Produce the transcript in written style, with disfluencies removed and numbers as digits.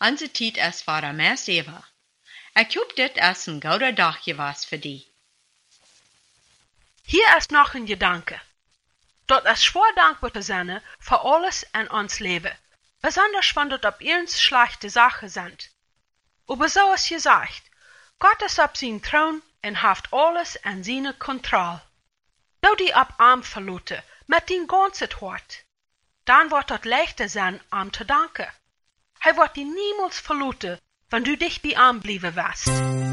Onze tijd es vader meer zeven. Ik hoop dit als een gouden dagje was voor die. Hier ist noch ein Gedanke. Dort ist schwer dankbar zu sein für alles in uns Leben, besonders wenn dort auf uns schlechte Sachen sind. Aber so ist gesagt, Gott ist auf seinem Thron und hat alles in seiner Kontrolle. Du die ab Arm verluten, mit dein ganzes Hort, dann wird dort leichter sein, ihm zu danken. Er wird die niemals verluten, wenn du dich bei ihm bleiben wirst.